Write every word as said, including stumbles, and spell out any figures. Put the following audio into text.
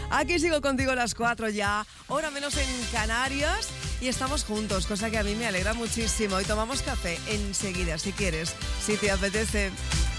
Aquí sigo contigo a las cuatro ya, hora menos en Canarias, y estamos juntos, cosa que a mí me alegra muchísimo. Y tomamos café enseguida, si quieres, si te apetece.